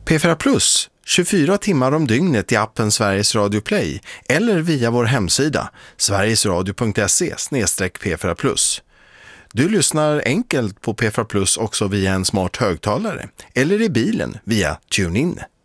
P4 Plus, 24 timmar om dygnet i appen Sveriges Radio Play eller via vår hemsida sverigesradio.se/P4 Plus. Du lyssnar enkelt på P4 Plus också via en smart högtalare eller i bilen via TuneIn.